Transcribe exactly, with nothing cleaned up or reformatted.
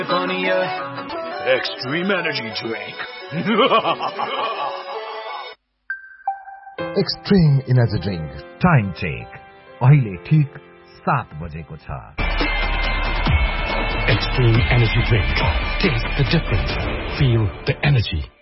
Extreme energy drink. Extreme energy drink. Time check. अहिले ठीक सात बजेको छ. Extreme energy drink. Taste the difference. Feel the energy.